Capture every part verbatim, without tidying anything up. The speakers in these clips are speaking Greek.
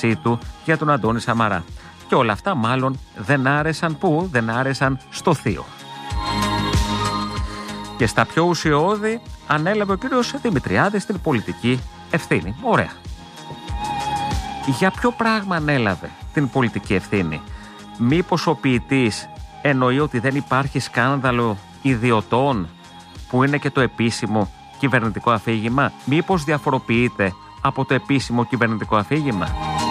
αντίθεσή του για τον Αντώνη Σαμαρά. Και όλα αυτά μάλλον δεν άρεσαν πού, δεν άρεσαν στο θείο. Και στα πιο ουσιώδη ανέλαβε ο κύριος Δημητριάδης την πολιτική ευθύνη. Ωραία. Για ποιο πράγμα ανέλαβε την πολιτική ευθύνη? Μήπως ο ποιητής εννοεί ότι δεν υπάρχει σκάνδαλο ιδιωτών που είναι και το επίσημο κυβερνητικό αφήγημα? Μήπως διαφοροποιείται από το επίσημο κυβερνητικό αφήγημα?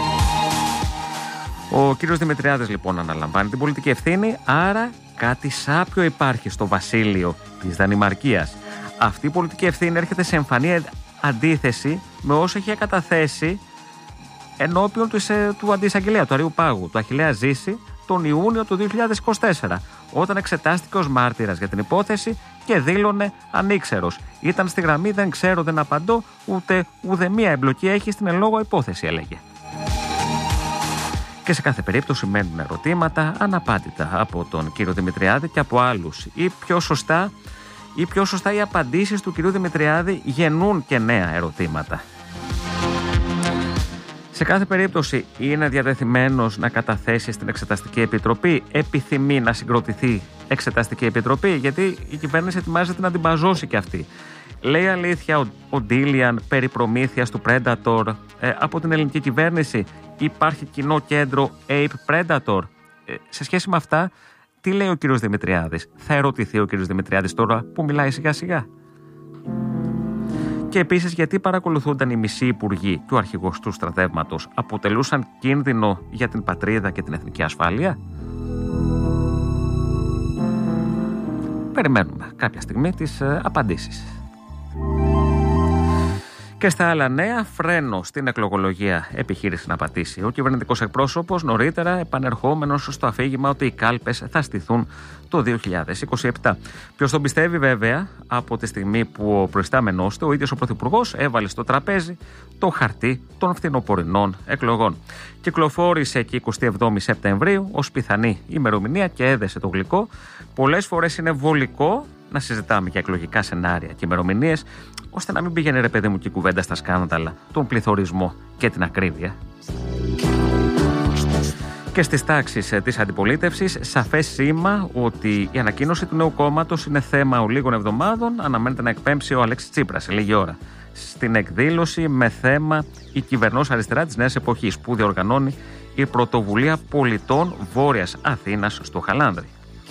Ο κύριος Δημητριάδης λοιπόν αναλαμβάνει την πολιτική ευθύνη, άρα κάτι σάπιο υπάρχει στο βασίλειο της Δανημαρκίας. Αυτή η πολιτική ευθύνη έρχεται σε εμφανή αντίθεση με όσο είχε καταθέσει ενώπιον του, του αντιεισαγγελέα του Αρείου Πάγου, του Αχιλλέα Ζήση, τον Ιούνιο του δύο χιλιάδες είκοσι τέσσερα, όταν εξετάστηκε ως μάρτυρας για την υπόθεση και δήλωνε ανήξερος. Ήταν στη γραμμή «Δεν ξέρω, δεν απαντώ, ούτε ουδεμία εμπλοκή έχει στην εν λόγω υπόθεση», έλεγε. Και σε κάθε περίπτωση μένουν ερωτήματα αναπάντητα από τον κύριο Δημητριάδη και από άλλους. Ή πιο σωστά, ή πιο σωστά οι απαντήσεις του κυρίου Δημητριάδη γεννούν και νέα ερωτήματα. Σε κάθε περίπτωση είναι διατεθειμένος να καταθέσει στην Εξεταστική Επιτροπή, επιθυμεί να συγκροτηθεί Εξεταστική Επιτροπή, γιατί η κυβέρνηση ετοιμάζεται να την μπαζώσει και αυτή. Λέει αλήθεια ο, ο Ντίλιαν περί προμήθειας του Predator ε, από την ελληνική κυβέρνηση? Υπάρχει κοινό κέντρο Ape Predator? Ε, σε σχέση με αυτά, τι λέει ο κύριος Δημητριάδης? Θα ερωτηθεί ο κύριος Δημητριάδης τώρα που μιλάει σιγά σιγά? Και επίσης, γιατί παρακολουθούνταν οι μισοί υπουργοί και ο αρχηγός του στρατεύματος? Αποτελούσαν κίνδυνο για την πατρίδα και την εθνική ασφάλεια? Περιμένουμε κάποια στιγμή τις ε, απαντήσεις. Και στα άλλα νέα, φρένο στην εκλογολογία επιχείρηση να πατήσει ο κυβερνητικός εκπρόσωπος, νωρίτερα επανερχόμενος στο αφήγημα ότι οι κάλπες θα στηθούν το δύο χιλιάδες είκοσι επτά. Ποιος τον πιστεύει βέβαια, από τη στιγμή που ο προϊστάμενός του, ο ίδιος ο Πρωθυπουργός, έβαλε στο τραπέζι το χαρτί των φθινοπορεινών εκλογών. Κυκλοφόρησε και εικοστή εβδόμη Σεπτεμβρίου ως πιθανή ημερομηνία και έδεσε το γλυκό. Πολλές φορές είναι βολικό να συζητάμε για εκλογικά σενάρια και ημερομηνίες, ώστε να μην πηγαίνει ρε παιδί μου και η κουβέντα στα σκάνδαλα, τον πληθωρισμό και την ακρίβεια. Και στις τάξεις της αντιπολίτευσης, σαφές σήμα ότι η ανακοίνωση του νέου κόμματος είναι θέμα ολίγων εβδομάδων, αναμένεται να εκπέμψει ο Αλέξης Τσίπρας σε λίγη ώρα στην εκδήλωση με θέμα η κυβερνός αριστερά της νέας εποχής, που διοργανώνει η Πρωτοβουλία Πολιτών Βόρειας Αθήνας στο Χαλάνδρι.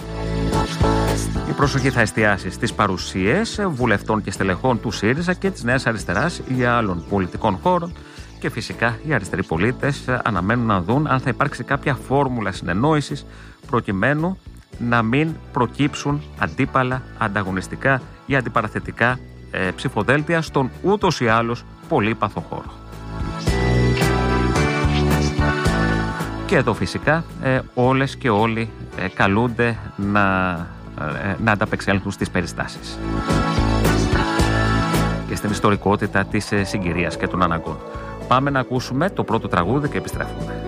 Η προσοχή θα εστιάσει στις παρουσίες βουλευτών και στελεχών του ΣΥΡΙΖΑ και της Νέας Αριστεράς ή άλλων πολιτικών χώρων, και φυσικά οι αριστεροί πολίτες αναμένουν να δουν αν θα υπάρξει κάποια φόρμουλα συνεννόησης προκειμένου να μην προκύψουν αντίπαλα, ανταγωνιστικά ή αντιπαραθετικά ε, ψηφοδέλτια στον ούτως ή άλλως πολύπαθο χώρο. Και εδώ φυσικά ε, όλες και όλοι ε, καλούνται να, ε, να ανταπεξέλθουν στις περιστάσεις και στην ιστορικότητα της ε, συγκυρίας και των αναγκών. Πάμε να ακούσουμε το πρώτο τραγούδι και επιστρέφουμε.